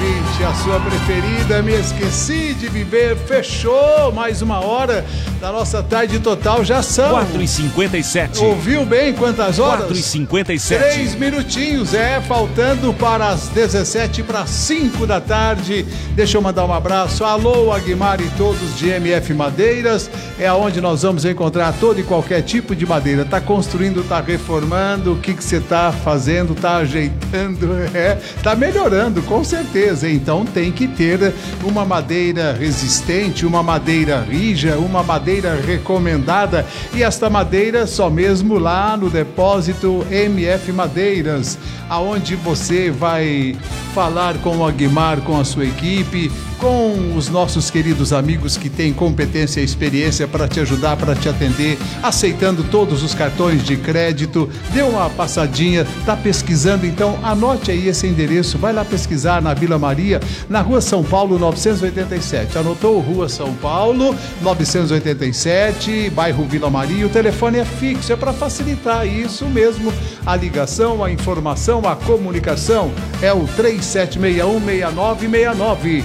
Quente, a sua preferida, Me Esqueci de Viver, fechou mais uma hora da nossa tarde total, já são 4h57. Ouviu bem quantas horas? 4h57. 3 minutinhos, faltando para as 17 para 5 da tarde. Deixa eu mandar um abraço, alô Aguimar e todos de MF Madeiras, é aonde nós vamos encontrar todo e qualquer tipo de madeira. Tá construindo, tá reformando, o que você tá fazendo, tá ajeitando, tá melhorando, com certeza. Então tem que ter uma madeira resistente, uma madeira rija, uma madeira recomendada, e esta madeira só mesmo lá no depósito MF Madeiras, aonde você vai falar com o Aguimar, com a sua equipe, com os nossos queridos amigos que têm competência e experiência para te ajudar, para te atender, aceitando todos os cartões de crédito. Dê uma passadinha, tá pesquisando, então anote aí esse endereço, vai lá pesquisar na Vila Maria, na Rua São Paulo 987. Anotou? Rua São Paulo 987, bairro Vila Maria. O telefone é fixo, é para facilitar isso mesmo, a ligação, a informação, a comunicação. É o 3761-6969.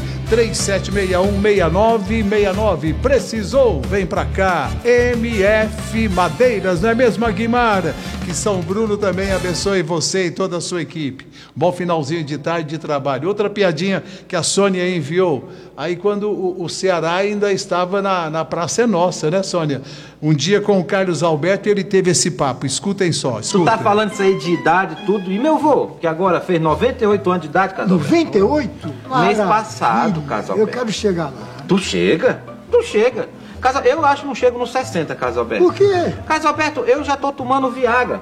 3761-6969. Precisou? Vem pra cá. MF Madeiras, não é mesmo, Aguimar? Que São Bruno também abençoe você e toda a sua equipe. Bom finalzinho de tarde de trabalho. Outra piadinha que a Sônia enviou. Aí quando o Ceará ainda estava na Praça é Nossa, né, Sônia? Um dia com o Carlos Alberto ele teve esse papo. Escutem só. Escuta. Tu tá falando isso aí de idade e tudo. E meu vô, que agora fez 98 anos de idade, Carlos Alberto. 98? Mês passado, Carlos Alberto. Eu quero chegar lá. Tu chega? Tu chega. Eu acho que não chego nos 60, Carlos Alberto. Por quê? Carlos Alberto, eu já tô tomando Viagra.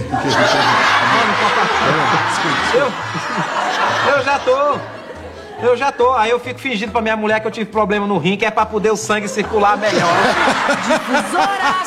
Eu já tô. Aí eu fico fingindo pra minha mulher que eu tive problema no rim, que é pra poder o sangue circular melhor. Difusora